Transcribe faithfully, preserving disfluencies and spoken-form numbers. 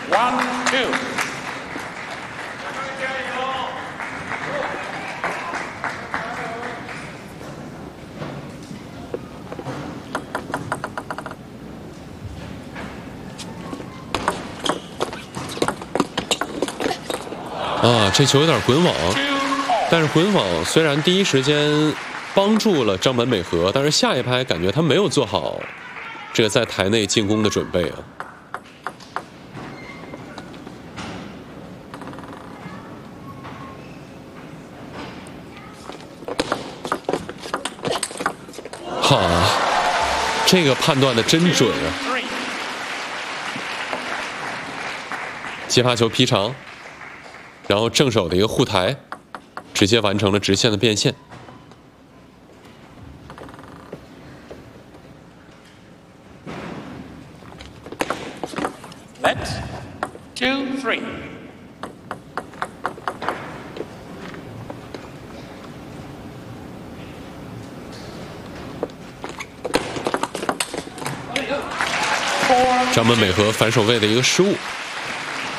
One, two. 啊，这球有点滚网，但是滚网虽然第一时间帮助了张本美和，但是下一拍感觉他没有做好这个在台内进攻的准备啊。好，这个判断的真准啊！接发球劈长。 然后正手的一个护台，直接完成了直线的变线。 Let's two three。 张本美和反手位的一个失误。